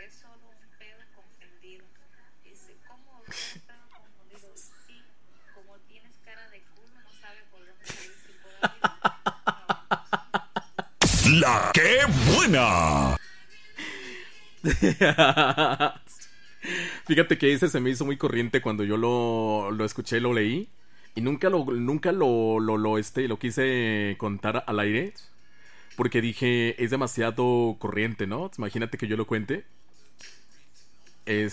La que buena. Fíjate que ese se me hizo muy corriente cuando yo lo escuché, lo leí. Y nunca lo quise contar al aire. Porque dije, es demasiado corriente, ¿no? Imagínate que yo lo cuente. En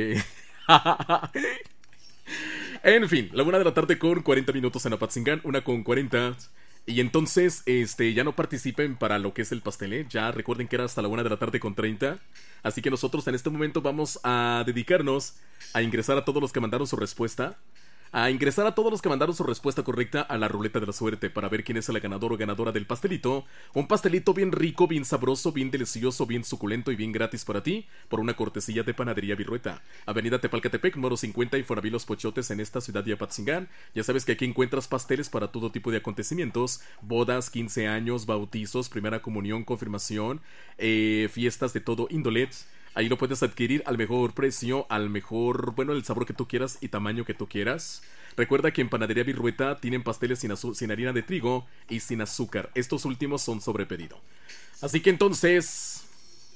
fin, la 1 de la tarde con 40 minutos en Apatzingán, 1:40. Y entonces, ya no participen para lo que es el pastel, ¿eh? Ya recuerden que era hasta la 1 de la tarde con 30. Así que nosotros en este momento vamos a dedicarnos a ingresar a todos los que mandaron su respuesta. A ingresar a todos los que mandaron su respuesta correcta a la ruleta de la suerte para ver quién es el ganador o ganadora del pastelito. Un pastelito bien rico, bien sabroso, bien delicioso, bien suculento y bien gratis para ti, por una cortesía de Panadería Virrueta. Avenida Tepalcatepec, número 50, Infonavit Los Pochotes, en esta ciudad de Apatzingán. Ya sabes que aquí encuentras pasteles para todo tipo de acontecimientos: bodas, 15 años, bautizos, primera comunión, confirmación, fiestas de todo índole. Ahí lo puedes adquirir al mejor precio, al mejor, el sabor que tú quieras y tamaño que tú quieras. Recuerda que en Panadería Virrueta tienen pasteles sin harina de trigo y sin azúcar. Estos últimos son sobre pedido. Así que entonces,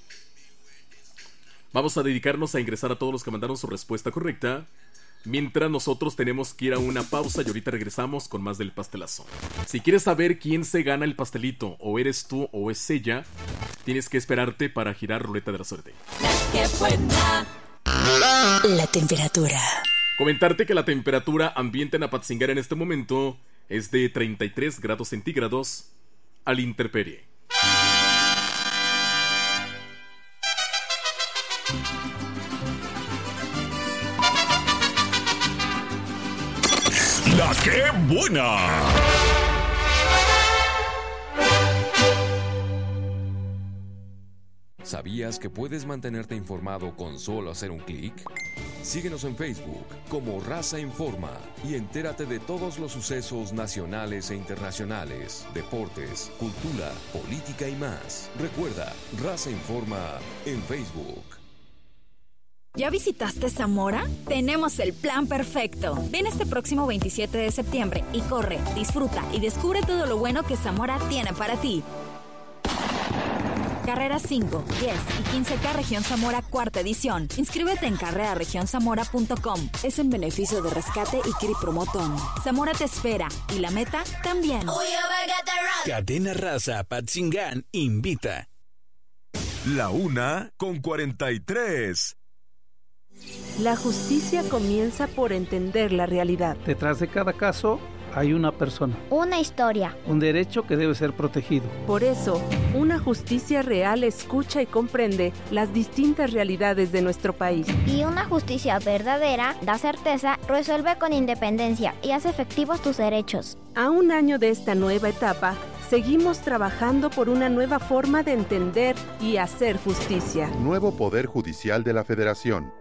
vamos a dedicarnos a ingresar a todos los que mandaron su respuesta correcta. Mientras nosotros tenemos que ir a una pausa y ahorita regresamos con más del pastelazo. Si quieres saber quién se gana el pastelito, o eres tú o es ella, tienes que esperarte para girar ruleta de la suerte. ¡Qué buena! La temperatura. Comentarte que la temperatura ambiente en Apatzingán en este momento es de 33 grados centígrados a la intemperie. La que buena. ¿Sabías que puedes mantenerte informado con solo hacer un clic? Síguenos en Facebook como Raza Informa y entérate de todos los sucesos nacionales e internacionales, deportes, cultura, política y más. Recuerda, Raza Informa en Facebook. ¿Ya visitaste Zamora? Tenemos el plan perfecto. Ven este próximo 27 de septiembre y corre, disfruta y descubre todo lo bueno que Zamora tiene para ti. Carreras 5, 10 y 15K Región Zamora cuarta edición. Inscríbete en carreraregionszamora.com. Es en beneficio de Rescate y CRI Promotón. Zamora te espera y la meta también. Cadena Raza Apatzingán invita. La 1:43. La justicia comienza por entender la realidad. Detrás de cada caso hay una persona. Una historia. Un derecho que debe ser protegido. Por eso, una justicia real escucha y comprende las distintas realidades de nuestro país. Y una justicia verdadera da certeza, resuelve con independencia y hace efectivos tus derechos. A un año de esta nueva etapa, seguimos trabajando por una nueva forma de entender y hacer justicia. Nuevo Poder Judicial de la Federación.